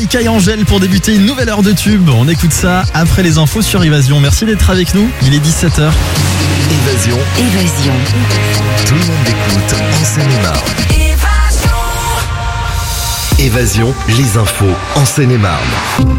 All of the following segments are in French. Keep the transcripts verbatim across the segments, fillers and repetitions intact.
Mika et Angèle pour débuter une nouvelle heure de tube. On écoute ça après les infos sur Évasion. Merci d'être avec nous. Il est dix-sept heures. Évasion. Évasion. Tout le monde écoute en Seine-et-Marne. Évasion, les infos en Seine-et-Marne.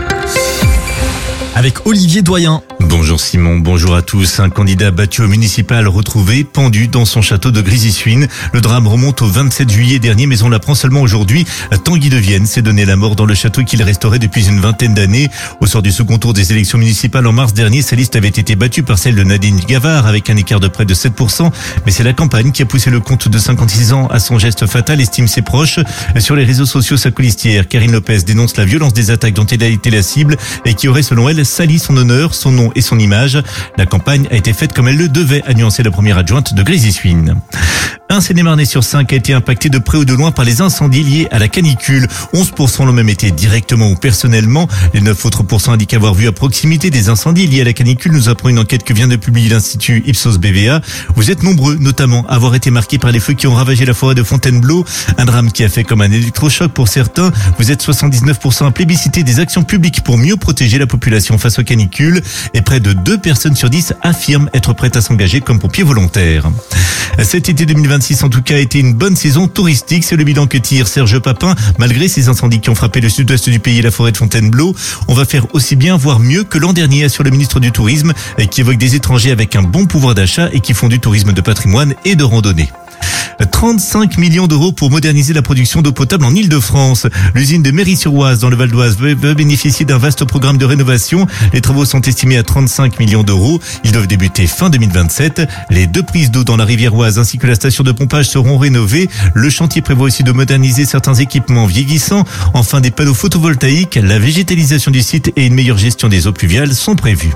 Avec Olivier Doyen. Bonjour Simon, bonjour à tous. Un candidat battu au municipal retrouvé pendu dans son château de Grésy-Suines. Le drame remonte au vingt-sept juillet dernier, mais on l'apprend seulement aujourd'hui. Tanguy de Vienne s'est donné la mort dans le château qu'il restaurait depuis une vingtaine d'années. Au sort du second tour des élections municipales en mars dernier, sa liste avait été battue par celle de Nadine Gavard avec un écart de près de sept pour cent. Mais c'est la campagne qui a poussé le comte de cinquante-six ans à son geste fatal, estime ses proches. Sur les réseaux sociaux, sa colistière, Karine Lopez, dénonce la violence des attaques dont elle a été la cible et qui aurait, selon elle, sali son honneur, son nom et son image. La campagne a été faite comme elle le devait, a nuancé la première adjointe de Grésy-Suines. Un Seine-et-Marnais sur cinq a été impacté de près ou de loin par les incendies liés à la canicule. onze pour cent l'ont même été directement ou personnellement. Les neuf autres pourcents indiquent avoir vu à proximité des incendies liés à la canicule. Nous apprend une enquête que vient de publier l'Institut Ipsos B V A. Vous êtes nombreux, notamment, à avoir été marqués par les feux qui ont ravagé la forêt de Fontainebleau. Un drame qui a fait comme un électrochoc pour certains. Vous êtes soixante-dix-neuf pour cent à plébisciter des actions publiques pour mieux protéger la population face aux canicules. Et près de deux personnes sur dix affirment être prêtes à s'engager comme pompiers volontaires. Cet été deux mille vingt-six, en tout cas, a été une bonne saison touristique. C'est le bilan que tire Serge Papin. Malgré ces incendies qui ont frappé le sud-ouest du pays et la forêt de Fontainebleau, on va faire aussi bien, voire mieux que l'an dernier, assure le ministre du Tourisme, qui évoque des étrangers avec un bon pouvoir d'achat et qui font du tourisme de patrimoine et de randonnée. trente-cinq millions d'euros pour moderniser la production d'eau potable en Île-de-France. L'usine de Méry-sur-Oise dans le Val d'Oise veut bénéficier d'un vaste programme de rénovation. Les travaux sont estimés à trente-cinq millions d'euros. Ils doivent débuter fin deux mille vingt-sept. Les deux prises d'eau dans la rivière Oise ainsi que la station de pompage seront rénovées. Le chantier prévoit aussi de moderniser certains équipements vieillissants. Enfin, des panneaux photovoltaïques, la végétalisation du site et une meilleure gestion des eaux pluviales sont prévus.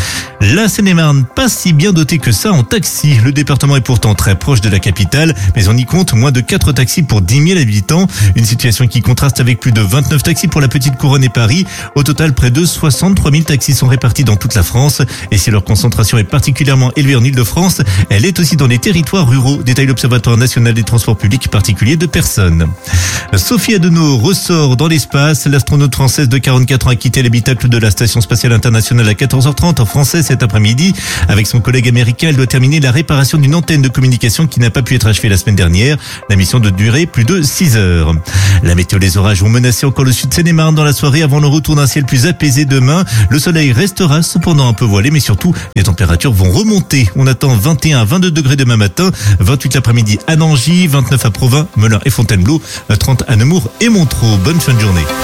La Seine-et-Marne, pas si bien dotée que ça en taxi. Le département est pourtant très proche de la capitale, mais on y compte moins de quatre taxis pour dix mille habitants. Une situation qui contraste avec plus de vingt-neuf taxis pour la petite couronne et Paris. Au total, près de soixante-trois mille taxis sont répartis dans toute la France. Et si leur concentration est particulièrement élevée en Île-de-France, elle est aussi dans les territoires ruraux, détaille l'Observatoire national des transports publics particuliers de personnes. Sophie Adenau ressort dans l'espace. L'astronaute française de quarante-quatre ans a quitté l'habitacle de la Station spatiale internationale à quatorze heures trente en français cet après-midi. Avec son collègue américain, elle doit terminer la réparation d'une antenne de communication qui n'a pas pu être achevée la semaine dernière. La mission doit durer plus de six heures. La météo, les orages vont menacer encore le sud Seine-et-Marne dans la soirée avant le retour d'un ciel plus apaisé demain. Le soleil restera cependant un peu voilé, mais surtout, les températures vont remonter. On attend vingt et un à vingt-deux degrés demain matin, vingt-huit l'après-midi à Nangy, vingt-neuf à Provins, Melun et Fontainebleau, trente à Nemours et Montreux. Bonne fin de journée.